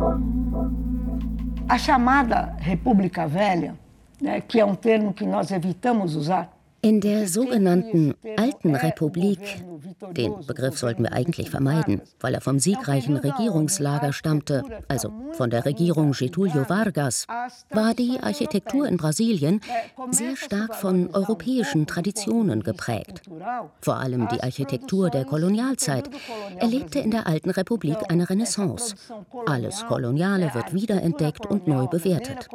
A chamada República Velha, que é termo que nós evitamos usar. In der sogenannten Alten Republik, den Begriff sollten wir eigentlich vermeiden, weil er vom siegreichen Regierungslager stammte, also von der Regierung Getúlio Vargas, war die Architektur in Brasilien sehr stark von europäischen Traditionen geprägt. Vor allem die Architektur der Kolonialzeit erlebte in der Alten Republik eine Renaissance. Alles Koloniale wird wiederentdeckt und neu bewertet.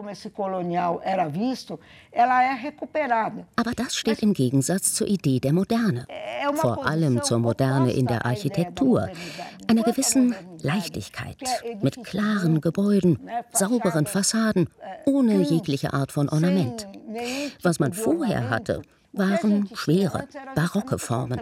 Aber das steht im Gegensatz zur Idee der Moderne. Vor allem zur Moderne in der Architektur, einer gewissen Leichtigkeit, mit klaren Gebäuden, sauberen Fassaden, ohne jegliche Art von Ornament. Was man vorher hatte, waren schwere, barocke Formen.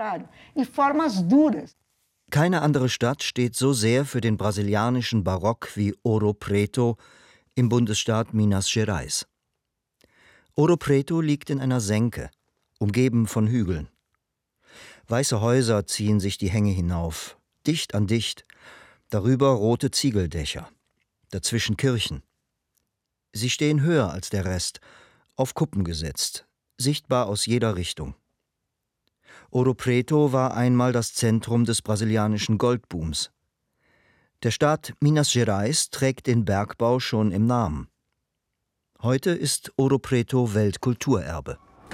Keine andere Stadt steht so sehr für den brasilianischen Barock wie Ouro Preto im Bundesstaat Minas Gerais. Ouro Preto liegt in einer Senke, umgeben von Hügeln. Weiße Häuser ziehen sich die Hänge hinauf, dicht an dicht, darüber rote Ziegeldächer, dazwischen Kirchen. Sie stehen höher als der Rest, auf Kuppen gesetzt, sichtbar aus jeder Richtung. Ouro Preto war einmal das Zentrum des brasilianischen Goldbooms. Der Staat Minas Gerais trägt den Bergbau schon im Namen. Heute ist Ouro Preto Weltkulturerbe.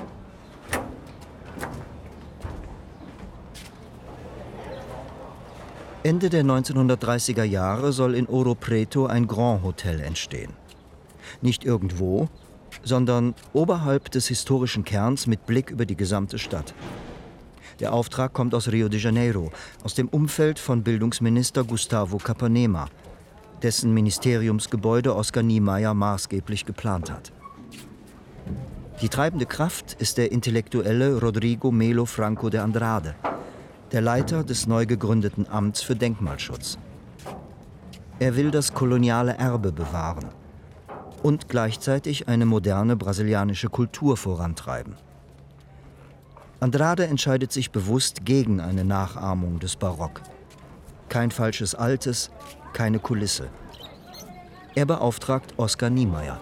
Ende der 1930er Jahre soll in Ouro Preto ein Grand Hotel entstehen. Nicht irgendwo, sondern oberhalb des historischen Kerns mit Blick über die gesamte Stadt. Der Auftrag kommt aus Rio de Janeiro, aus dem Umfeld von Bildungsminister Gustavo Capanema, dessen Ministeriumsgebäude Oscar Niemeyer maßgeblich geplant hat. Die treibende Kraft ist der Intellektuelle Rodrigo Melo Franco de Andrade, der Leiter des neu gegründeten Amts für Denkmalschutz. Er will das koloniale Erbe bewahren und gleichzeitig eine moderne brasilianische Kultur vorantreiben. Andrade entscheidet sich bewusst gegen eine Nachahmung des Barock. Kein falsches Altes, keine Kulisse. Er beauftragt Oscar Niemeyer.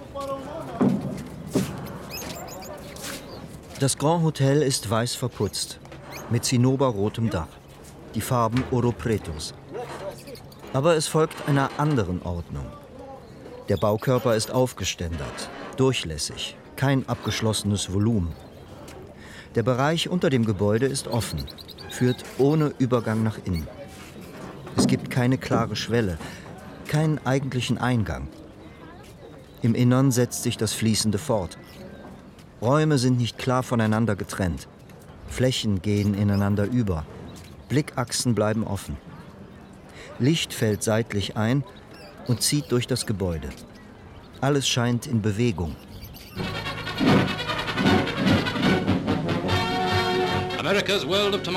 Das Grand Hotel ist weiß verputzt, mit zinnoberrotem Dach, die Farben Ouro Pretos. Aber es folgt einer anderen Ordnung. Der Baukörper ist aufgeständert, durchlässig, kein abgeschlossenes Volumen. Der Bereich unter dem Gebäude ist offen, führt ohne Übergang nach innen. Es gibt keine klare Schwelle, keinen eigentlichen Eingang. Im Innern setzt sich das Fließende fort. Räume sind nicht klar voneinander getrennt. Flächen gehen ineinander über. Blickachsen bleiben offen. Licht fällt seitlich ein und zieht durch das Gebäude. Alles scheint in Bewegung. America's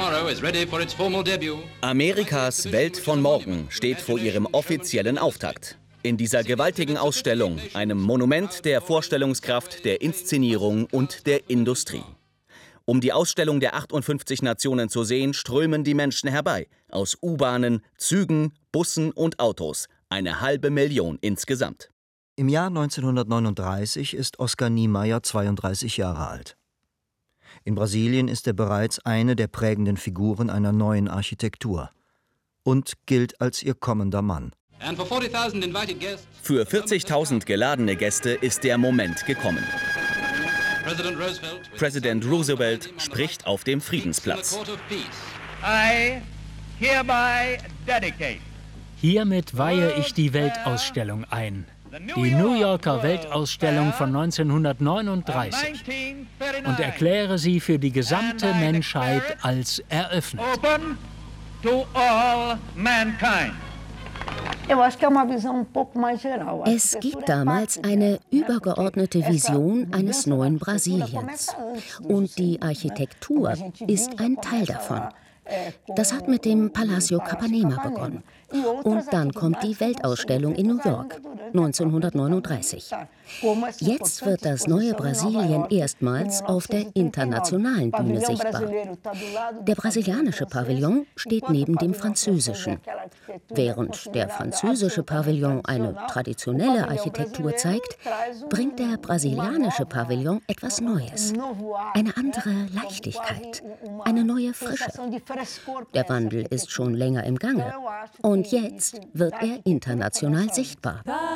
Welt von morgen steht vor ihrem offiziellen Auftakt. In dieser gewaltigen Ausstellung, einem Monument der Vorstellungskraft, der Inszenierung und der Industrie. Um die Ausstellung der 58 Nationen zu sehen, strömen die Menschen herbei. Aus U-Bahnen, Zügen, Bussen und Autos. 500.000 insgesamt. Im Jahr 1939 ist Oscar Niemeyer 32 Jahre alt. In Brasilien ist er bereits eine der prägenden Figuren einer neuen Architektur und gilt als ihr kommender Mann. Für 40.000 geladene Gäste ist der Moment gekommen. Präsident Roosevelt spricht auf dem Friedensplatz. Hiermit weihe ich die Weltausstellung ein. Die New Yorker Weltausstellung von 1939 und erkläre sie für die gesamte Menschheit als eröffnet. Es gibt damals eine übergeordnete Vision eines neuen Brasiliens. Und die Architektur ist ein Teil davon. Das hat mit dem Palacio Capanema begonnen. Und dann kommt die Weltausstellung in New York, 1939. Jetzt wird das neue Brasilien erstmals auf der internationalen Bühne sichtbar. Der brasilianische Pavillon steht neben dem französischen. Während der französische Pavillon eine traditionelle Architektur zeigt, bringt der brasilianische Pavillon etwas Neues. Eine andere Leichtigkeit, eine neue Frische. Der Wandel ist schon länger im Gange. Und jetzt wird er international sichtbar.